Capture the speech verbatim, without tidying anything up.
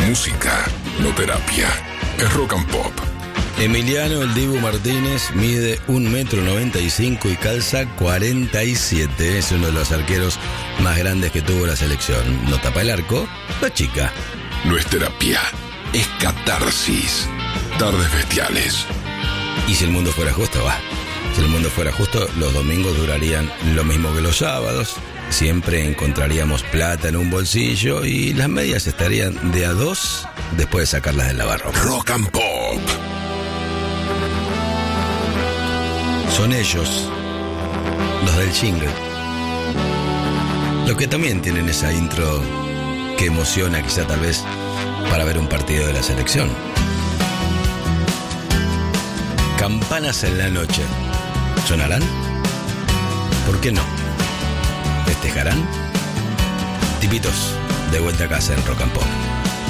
Música, no terapia. Es Rock and Pop. Emiliano El Dibu Martínez mide un metro noventa y cinco y calza cuarenta y siete. Es uno de los arqueros más grandes que tuvo la selección. No tapa el arco, la chica. No es terapia, es catarsis. Tardes bestiales. Y si el mundo fuera justo, va. Si el mundo fuera justo, los domingos durarían lo mismo que los sábados. Siempre encontraríamos plata en un bolsillo y las medias estarían de a dos después de sacarlas del lavarropa. Rock and Pop. Son ellos, los del jingle, los que también tienen esa intro que emociona quizá tal vez para ver un partido de la selección. Campanas en la noche. ¿Sonarán? ¿Por qué no? ¿Festejarán? Tipitos, de vuelta a casa en Rock and Pop.